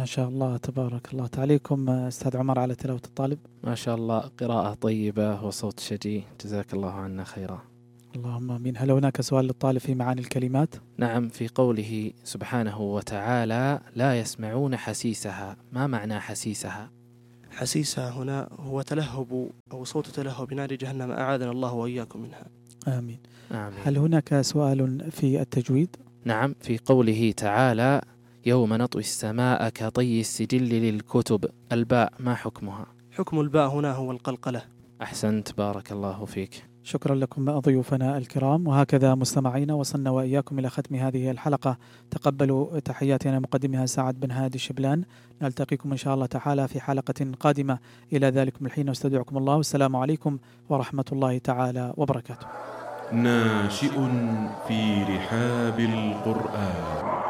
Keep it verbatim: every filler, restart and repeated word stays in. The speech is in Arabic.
ما شاء الله تبارك الله. تعليقكم أستاذ عمر على تلاوة الطالب؟ ما شاء الله، قراءة طيبة وصوت شجي، جزاك الله عنا خيرا. اللهم آمين. هل هناك سؤال للطالب في معاني الكلمات؟ نعم، في قوله سبحانه وتعالى لا يسمعون حسيسها، ما معنى حسيسها؟ حسيسها هنا هو تلهب أو صوت تلهب نار جهنم، أعاذنا الله وإياكم منها. آمين. آمين. هل هناك سؤال في التجويد؟ نعم، في قوله تعالى يوم نطوي السماء كطي السجل للكتب، الباء ما حكمها؟ حكم الباء هنا هو القلقلة. أحسنت، بارك الله فيك. شكرا لكم ضيوفنا الكرام. وهكذا مستمعينا وصلنا وإياكم إلى ختم هذه الحلقة. تقبلوا تحياتنا مقدمها سعد بن هادي الشبلان. نلتقيكم إن شاء الله تعالى في حلقة قادمة. إلى ذلكم الحين استودعكم الله، والسلام عليكم ورحمة الله تعالى وبركاته. ناشئ في رحاب القرآن.